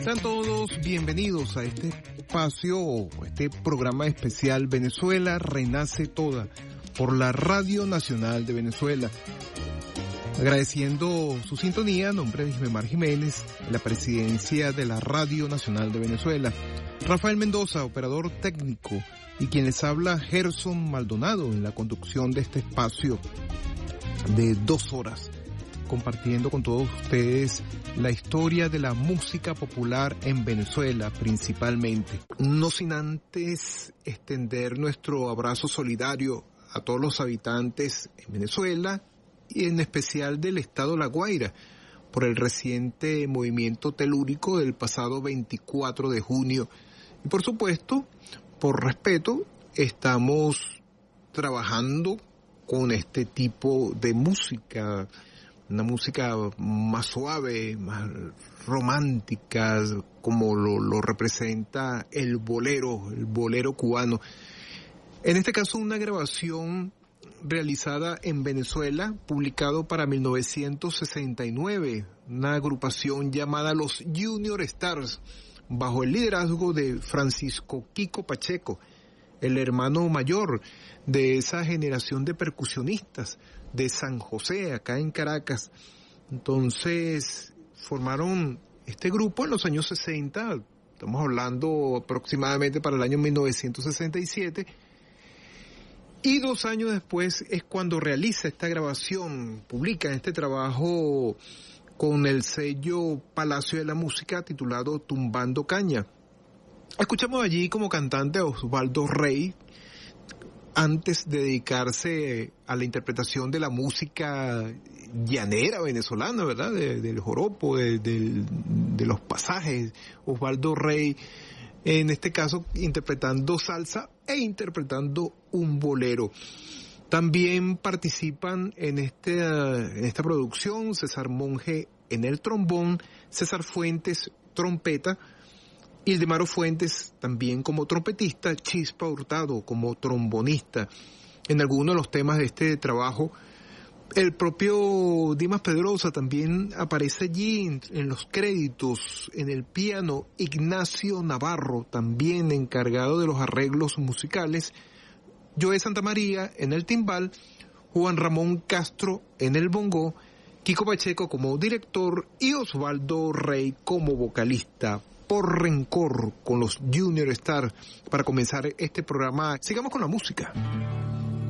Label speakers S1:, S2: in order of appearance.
S1: Sean todos bienvenidos a este espacio, este programa especial Venezuela Renace Toda, por la Radio Nacional de Venezuela. Agradeciendo su sintonía, a nombre de Ismemar Jiménez, la presidencia de la Radio Nacional de Venezuela. Rafael Mendoza, operador técnico, y quien les habla, Gerson Maldonado, en la conducción de este espacio de 2 horas, compartiendo con todos ustedes la historia de la música popular en Venezuela principalmente. No sin antes extender nuestro abrazo solidario a todos los habitantes en Venezuela y en especial del estado La Guaira por el reciente movimiento telúrico del pasado 24 de junio. Y por supuesto, por respeto, estamos trabajando con este tipo de música, una música más suave, más romántica, como lo representa el bolero cubano. En este caso, una grabación realizada en Venezuela, publicado para 1969, una agrupación llamada los Junior Stars, bajo el liderazgo de Francisco Quico Pacheco, el hermano mayor de esa generación de percusionistas de San José, acá en Caracas. Entonces, formaron este grupo en los años 60, estamos hablando aproximadamente para el año 1967, y 2 años después es cuando realiza esta grabación, publica este trabajo con el sello Palacio de la Música titulado Tumbando Caña. Escuchamos allí como cantante a Osvaldo Rey, antes de dedicarse a la interpretación de la música llanera venezolana, ¿verdad? Del joropo, de los pasajes. Osvaldo Rey, en este caso, interpretando salsa e interpretando un bolero. También participan en esta producción César Monge en el trombón, César Fuentes trompeta, Ildemaro Fuentes también como trompetista, Chispa Hurtado como trombonista. En algunos de los temas de este trabajo, el propio Dimas Pedrosa también aparece allí en los créditos. En el piano, Ignacio Navarro, también encargado de los arreglos musicales, Joe Santamaría en el timbal, Juan Ramón Castro en el bongó, Quico Pacheco como director y Osvaldo Rey como vocalista. Por rencor con los Junior Stars, para comenzar este programa. Sigamos con la música.